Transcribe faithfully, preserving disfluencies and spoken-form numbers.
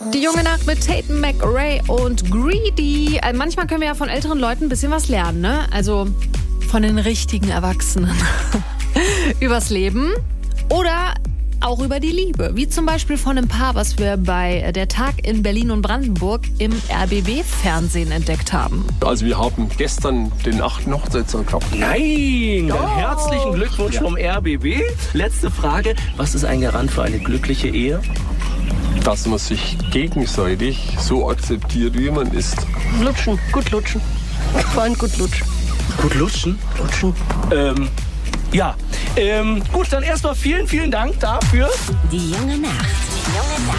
Die junge Nacht mit Tatum McRae und Greedy. Also manchmal können wir ja von älteren Leuten ein bisschen was lernen, ne? Also von den richtigen Erwachsenen. Übers Leben oder auch über die Liebe. Wie zum Beispiel von einem Paar, was wir bei der Tag in Berlin und Brandenburg im R B B-Fernsehen entdeckt haben. Also wir haben gestern den achten Hochzeitstag gehabt. Nein! Dann Oh. herzlichen Glückwunsch Ja. vom R B B. Letzte Frage. Was ist ein Garant für eine glückliche Ehe? Dass man sich gegenseitig so akzeptiert, wie man ist. Lutschen, gut lutschen. Vor allem gut lutschen. Gut lutschen? Lutschen. Ähm, ja. Ähm, gut, dann erstmal vielen, vielen Dank dafür. Die junge Nacht. Die junge Nacht.